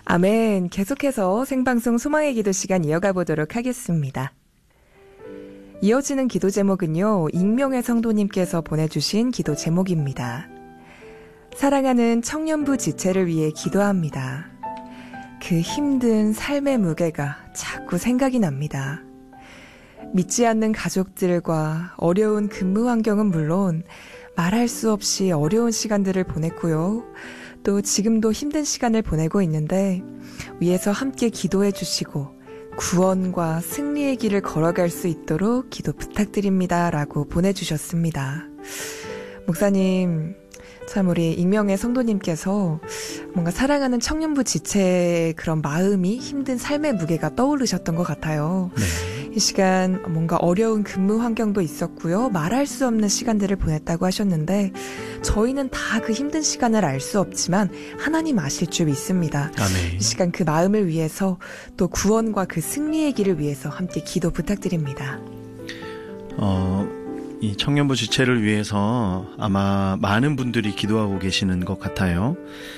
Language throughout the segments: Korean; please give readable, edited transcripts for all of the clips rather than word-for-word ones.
아멘. 계속해서 생방송 소망의 기도 시간 이어가 보도록 하겠습니다. 이어지는 기도 제목은요, 익명의 성도님께서 보내주신 기도 제목입니다. 사랑하는 청년부 지체를 위해 기도합니다. 그 힘든 삶의 무게가 자꾸 생각이 납니다. 믿지 않는 가족들과 어려운 근무 환경은 물론 말할 수 없이 어려운 시간들을 보냈고요. 또 지금도 힘든 시간을 보내고 있는데 위에서 함께 기도해 주시고 구원과 승리의 길을 걸어갈 수 있도록 기도 부탁드립니다. 라고 보내주셨습니다. 목사님, 참 우리 익명의 성도님께서 뭔가 사랑하는 청년부 지체의 그런 마음이 힘든 삶의 무게가 떠오르셨던 것 같아요. 네. 이 시간 뭔가 어려운 근무 환경도 있었고요. 말할 수 없는 시간들을 보냈다고 하셨는데 저희는 다 그 힘든 시간을 알 수 없지만 하나님 아실 줄 믿습니다. 아멘. 이 시간 그 마음을 위해서 또 구원과 그 승리의 길을 위해서 함께 기도 부탁드립니다. 이 청년부 지체를 위해서 아마 많은 분들이 기도하고 계시는 것 같아요.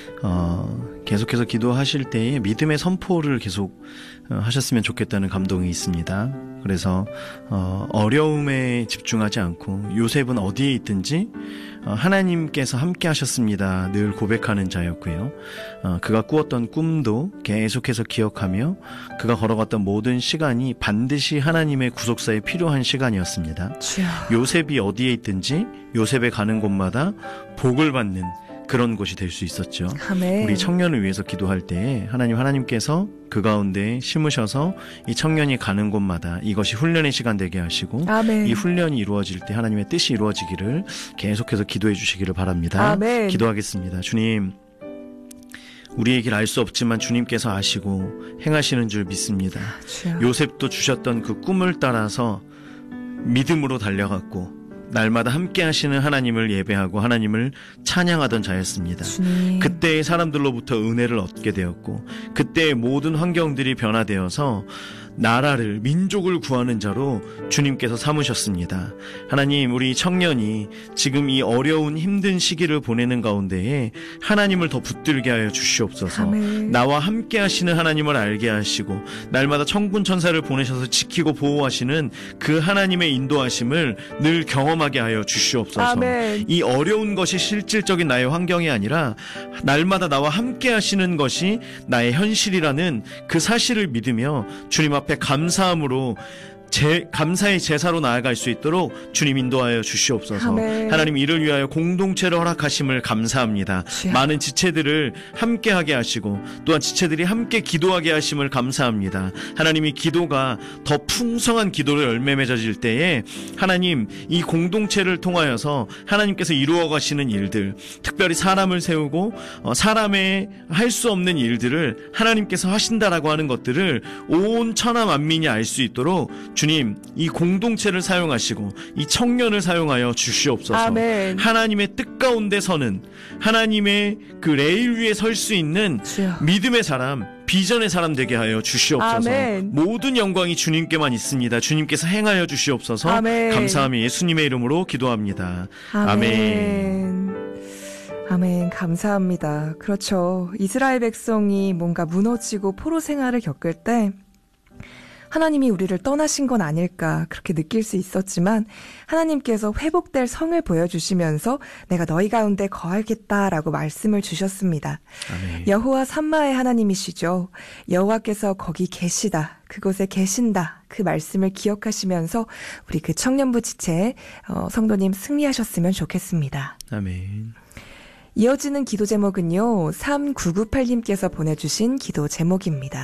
계속해서 기도하실 때에 믿음의 선포를 계속 하셨으면 좋겠다는 감동이 있습니다. 그래서 어려움에 집중하지 않고 요셉은 어디에 있든지 하나님께서 함께 하셨습니다. 늘 고백하는 자였고요. 그가 꾸었던 꿈도 계속해서 기억하며 그가 걸어갔던 모든 시간이 반드시 하나님의 구속사에 필요한 시간이었습니다. 요셉이 어디에 있든지 요셉에 가는 곳마다 복을 받는 그런 곳이 될 수 있었죠. 아멘. 우리 청년을 위해서 기도할 때 하나님께서 그 가운데 심으셔서 이 청년이 가는 곳마다 이것이 훈련의 시간 되게 하시고 아멘. 이 훈련이 이루어질 때 하나님의 뜻이 이루어지기를 계속해서 기도해 주시기를 바랍니다. 아멘. 기도하겠습니다. 주님, 우리의 길 알 수 없지만 주님께서 아시고 행하시는 줄 믿습니다. 주여. 요셉도 주셨던 그 꿈을 따라서 믿음으로 달려갔고 날마다 함께 하시는 하나님을 예배하고 하나님을 찬양하던 자였습니다. 주님. 그때의 사람들로부터 은혜를 얻게 되었고 그때의 모든 환경들이 변화되어서 나라를, 민족을 구하는 자로 주님께서 삼으셨습니다. 하나님, 우리 청년이 지금 이 어려운 힘든 시기를 보내는 가운데에 하나님을 더 붙들게 하여 주시옵소서. 아멘. 나와 함께 하시는 하나님을 알게 하시고 날마다 천군 천사를 보내셔서 지키고 보호하시는 그 하나님의 인도하심을 늘 경험하게 하여 주시옵소서. 아멘. 이 어려운 것이 실질적인 나의 환경이 아니라 날마다 나와 함께 하시는 것이 나의 현실이라는 그 사실을 믿으며 주님 앞에 감사함으로 감사의 제사로 나아갈 수 있도록 주님 인도하여 주시옵소서. 아멘. 하나님, 이를 위하여 공동체를 허락하심을 감사합니다. 주여. 많은 지체들을 함께하게 하시고 또한 지체들이 함께 기도하게 하심을 감사합니다. 하나님이 기도가 더 풍성한 기도로 열매 맺어질 때에 하나님, 이 공동체를 통하여서 하나님께서 이루어 가시는 일들, 특별히 사람을 세우고 사람의 할 수 없는 일들을 하나님께서 하신다라고 하는 것들을 온 천하 만민이 알 수 있도록 주님, 이 공동체를 사용하시고 이 청년을 사용하여 주시옵소서. 아멘. 하나님의 뜻 가운데 서는, 하나님의 그 레일 위에 설 수 있는 주여. 믿음의 사람, 비전의 사람 되게 하여 주시옵소서. 아멘. 모든 영광이 주님께만 있습니다. 주님께서 행하여 주시옵소서. 아멘. 감사하며 예수님의 이름으로 기도합니다. 아멘. 아멘. 감사합니다. 그렇죠. 이스라엘 백성이 뭔가 무너지고 포로 생활을 겪을 때 하나님이 우리를 떠나신 건 아닐까 그렇게 느낄 수 있었지만 하나님께서 회복될 성을 보여주시면서 내가 너희 가운데 거하겠다라고 말씀을 주셨습니다. 아멘. 여호와 삼마의 하나님이시죠. 여호와께서 거기 계시다. 그곳에 계신다. 그 말씀을 기억하시면서 우리 그 청년부 지체 성도님 승리하셨으면 좋겠습니다. 아멘. 이어지는 기도 제목은요. 3998님께서 보내주신 기도 제목입니다.